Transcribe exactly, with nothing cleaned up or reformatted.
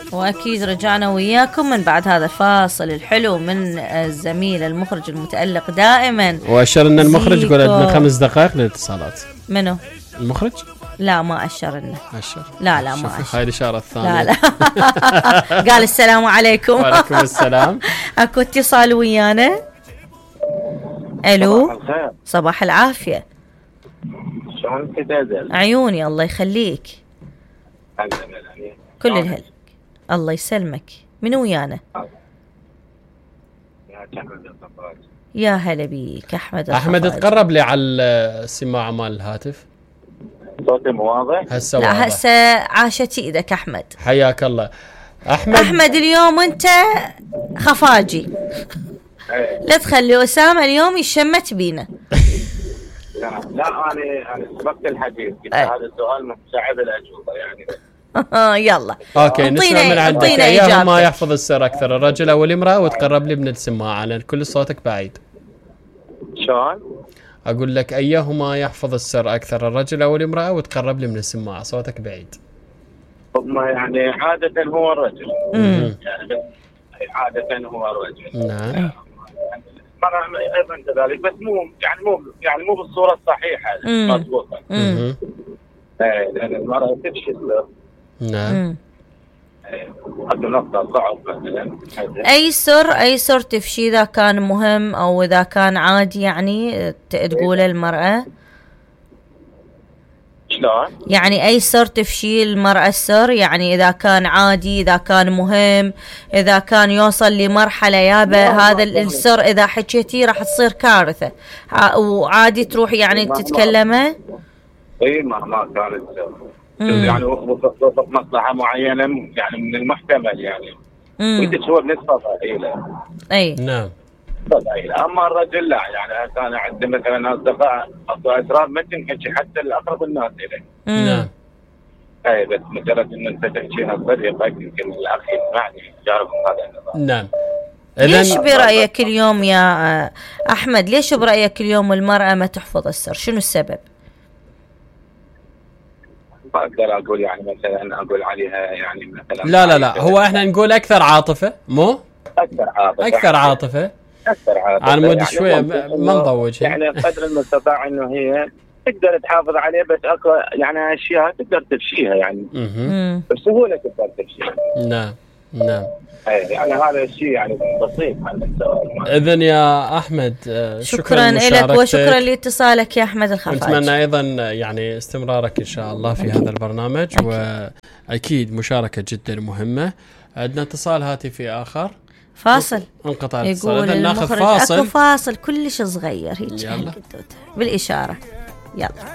وأكيد رجعنا وياكم من بعد هذا الفاصل الحلو من الزميل المخرج المتألق دائما. وأشر أن المخرج يقول عندنا خمس دقائق للاتصالات. منو؟ المخرج؟ لا ما أشر لنا. أشر. لا لا ما أشر. هاي الإشارة الثانية. لا لا. قال السلام عليكم. وعليكم السلام. أكو اتصال ويانا. ألو. صباح العافية. شلونك تدازل؟ عيوني الله يخليك. كل الهل. الله يسلمك. من ويانا؟ يا هلا بيك أحمد. أحمد تقرب لي على السماعة مال الهاتف. صوتي مو واضح؟ هسه لا واضح. هسه عاشت إيدك أحمد. حياك الله. أحمد أحمد اليوم أنت خفاجي. لا تخلي أسامة اليوم يشمت بينا. لا لا أنا أنا سبقت الحديث قلت هذا السؤال مستعد الأجوبة يعني. يلا اوكي نسمع من عندك. اياه ما يحفظ السر اكثر، الرجل او الامراه؟ وتقرب لي من السماعه لان كل صوتك بعيد. شلون؟ اقول لك ايهما يحفظ السر اكثر، الرجل او الامراه؟ وتقرب لي من السماعه، صوتك بعيد. هم يعني عاده هو الرجل. امم يعني عاده هو الرجل. نعم. المرأة ايضا كذلك بس مو يعني مو يعني مو بالصوره الصحيحه مضبوطه. امم لان المرأة تفشي. نعم. هذا نقطة صعب مثلا. أي سر أي سر تفشي إذا كان مهم أو إذا كان عادي يعني تقول المرأة؟ شلون؟ يعني أي سر تفشي المرأة السر، يعني إذا كان عادي، إذا كان مهم، إذا كان يوصل لمرحلة يابا هذا السر إذا حكيتي راح تصير كارثة، وعادي تروح يعني تتكلمه؟ إيه ما ما كانت سر. يعني وفق مصلحة معينة يعني من المحتمل يعني. وإذا تشوف نسبة ضئيلة. أي. نعم. ضئيلة. أما الرجل لا يعني كان عنده مثلا أصدقاء أو أسرار ما تنحكي حتى الأقرب الناس إليه. نعم. أي بس مجرد إن أنت تحكيها بطريقة يمكن الأخ يسمعني يجارب هذا النظام. نعم. ليش برأيك اليوم يا أحمد ليش برأيك اليوم المرأة ما تحفظ السر؟ شنو السبب؟ ما اقدر اقول يعني مثلا اقول عليها يعني مثلا. لا لا لا هو احنا نقول اكثر عاطفه مو اكثر عاطفه اكثر عاطفه اكثر عاطفه انا مود يعني شويه ما نضوج يعني قدر المستطاع انه هي تقدر تحافظ عليه بس اكو يعني اشياء تقدر تفشيها يعني اها بسهوله تقدر تفشيها. نعم نعم يعني هذا الشيء يعني بسيط عن السؤال. اذن يا احمد شكرا لك وشكرا لاتصالك يا احمد الخفاج. نتمنى ايضا يعني استمرارك ان شاء الله في هذا البرنامج. أكيد. واكيد مشاركه جدا مهمه. عندنا اتصال هاتفي اخر. فاصل. انقطع الاتصال. يقول ناخذ فاصل. اكو فاصل كلش صغير هيك يلا بالاشاره. يلا